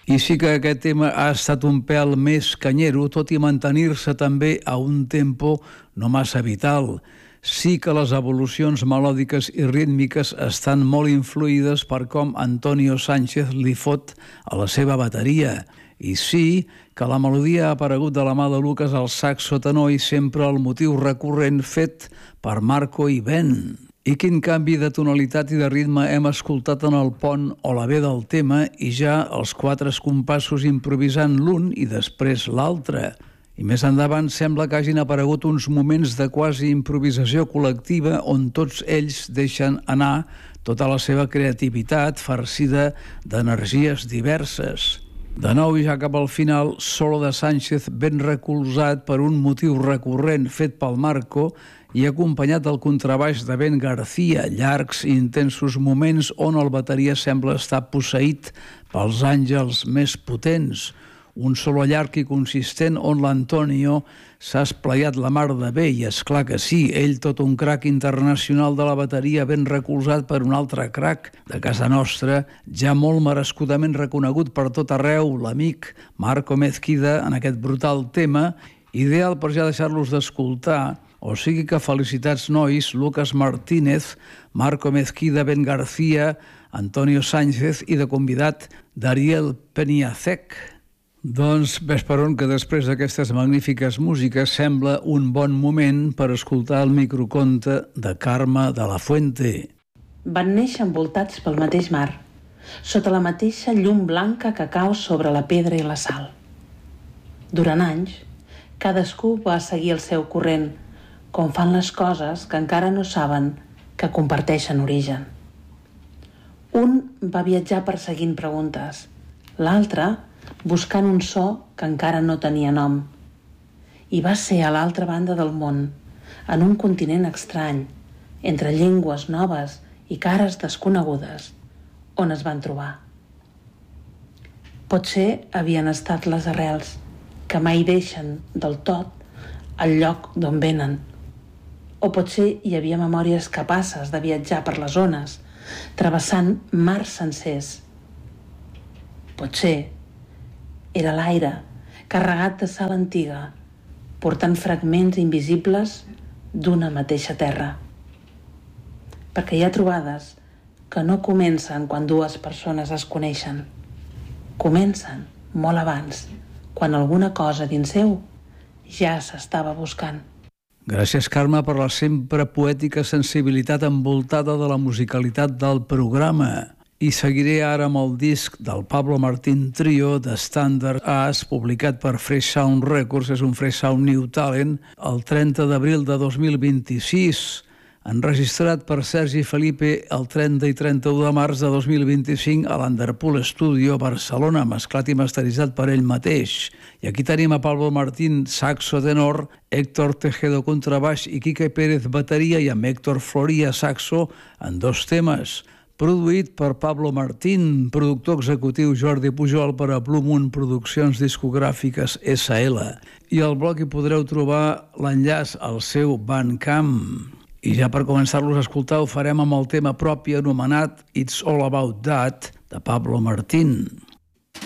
I sí que aquest tema ha estat un pèl més canyero, tot i mantenir-se també a un tempo no massa vital. Sí que les evolucions melòdiques i rítmiques estan molt influïdes per com Antonio Sánchez li fot a la seva bateria. I sí que la melodia ha aparegut de la mà de Lucas al saxo tenor i sempre el motiu recurrent fet per Marco i Ben. I quin canvi de tonalitat i de ritme hem escoltat en el pont o la ve del tema i ja els 4 compassos improvisant l'un i després l'altre. I més endavant sembla que hagin aparegut uns moments de quasi improvisació col·lectiva on tots ells deixen anar tota la seva creativitat farcida d'energies diverses. De nou, ja cap al final, solo de Sánchez ben recolzat per un motiu recurrent fet pel Marco i acompanyat del contrabaix de Ben García, llargs i intensos moments on el bateria sembla estar posseït pels àngels més potents. Un solo llarg i consistent on l'Antonio s'ha esplaiat la mar de bé i és clar que sí, ell tot un crac internacional de la bateria ben recolzat per un altre crac de casa nostra, ja molt merescudament reconegut per tot arreu, l'amic Marco Mezquida en aquest brutal tema, ideal per ja deixar-los d'escoltar. O sigui que felicitats nois, Lucas Martínez, Marco Mezquida, Ben García, Antonio Sánchez i de convidat Dariel Peñacek. Doncs ves per on que després d'aquestes magnífiques músiques sembla un bon moment per escoltar el microconte de Carme de la Fuente. Van néixer envoltats pel mateix mar, sota la mateixa llum blanca que cau sobre la pedra i la sal. Durant anys, cadascú va seguir el seu corrent, com fan les coses que encara no saben que comparteixen origen. Un va viatjar perseguint preguntes, l'altre buscant un so que encara no tenia nom. I va ser a l'altra banda del món, en un continent estrany, entre llengües noves i cares desconegudes, on es van trobar. Potser havien estat les arrels, que mai deixen del tot el lloc d'on venen. O potser hi havia memòries capaces de viatjar per les ones, travessant mars sencers. Potser era l'aire, carregat de sal antiga, portant fragments invisibles d'una mateixa terra. Perquè hi ha trobades que no comencen quan dues persones es coneixen. Comencen molt abans, quan alguna cosa dins seu ja s'estava buscant. Gràcies, Carme, per la sempre poètica sensibilitat envoltada de la musicalitat del programa. I seguiré ara amb el disc del Pablo Martín Trio de Standard As, publicat per Fresh Sound Records, és un Fresh Sound New Talent, el 30 d'abril de 2026, enregistrat per Sergi Felipe el 30 i 31 de març de 2025 a l'Underpool Studio, Barcelona, mesclat i masteritzat per ell mateix. I aquí tenim a Pablo Martín, saxo tenor, Héctor Tejedo, contrabaix i Quique Pérez, bateria, i amb Héctor Floria, saxo, en 2 temes. Produït per Pablo Martín, productor executiu Jordi Pujol per a Blue Moon Produccions Discogràfiques SL. I al blog hi podreu trobar l'enllaç al seu Bandcamp. I ja per començar-los a escoltar ho farem amb el tema propi anomenat It's All About That, de Pablo Martín.